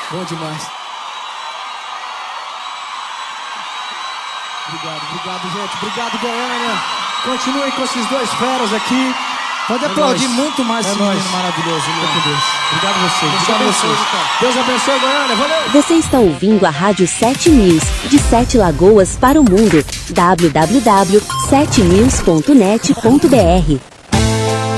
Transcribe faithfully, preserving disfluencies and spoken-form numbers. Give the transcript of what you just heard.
Bom demais. Obrigado, obrigado, gente. Obrigado, Goiânia. Continuem com esses dois feras aqui. Pode é aplaudir nóis. muito mais é esse nóis. menino maravilhoso. Fica com Deus. Obrigado a vocês. Deus Obrigado a abençoe, vocês. cara. Deus abençoe, Goiânia. Valeu. Você está ouvindo a Rádio sete News, de Sete Lagoas para o mundo. w w w ponto sete news ponto net ponto b r